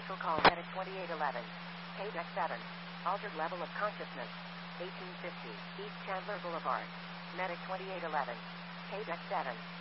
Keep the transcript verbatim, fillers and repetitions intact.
Special call Medic twenty-eight eleven. K D E C seven. Altered level of consciousness. eighteen fifty. East Chandler Boulevard. Medic twenty-eight eleven. K D E C seven.